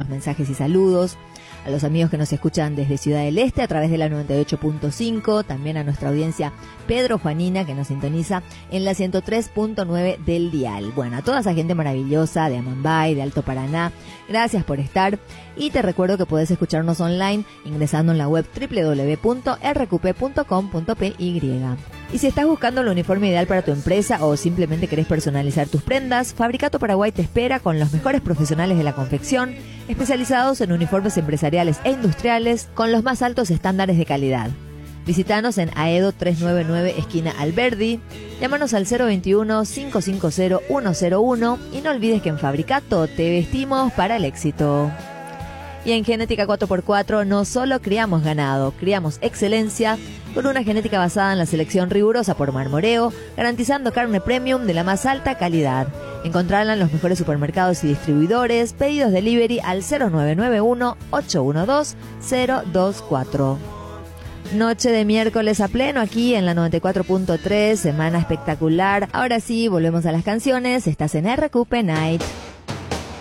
los mensajes y saludos. A los amigos que nos escuchan desde Ciudad del Este a través de la 98.5, también a nuestra audiencia Pedro Juanina que nos sintoniza en la 103.9 del dial. Bueno, a toda esa gente maravillosa de Amambay, de Alto Paraná, gracias por estar y te recuerdo que podés escucharnos online ingresando en la web www.rqp.com.py. Y si estás buscando el uniforme ideal para tu empresa o simplemente querés personalizar tus prendas, Fabricato Paraguay te espera con los mejores profesionales de la confección, especializados en uniformes empresariales e industriales con los más altos estándares de calidad. Visítanos en Aedo 399 esquina Alberdi, llámanos al 021-550-101 y no olvides que en Fabricato te vestimos para el éxito. Y en Genética 4x4 no solo criamos ganado, criamos excelencia con una genética basada en la selección rigurosa por marmoreo, garantizando carne premium de la más alta calidad. Encontrarla en los mejores supermercados y distribuidores, pedidos delivery al 0991-812-024. Noche de miércoles a pleno aquí en la 94.3, semana espectacular. Ahora sí, volvemos a las canciones, estás en RQP Night.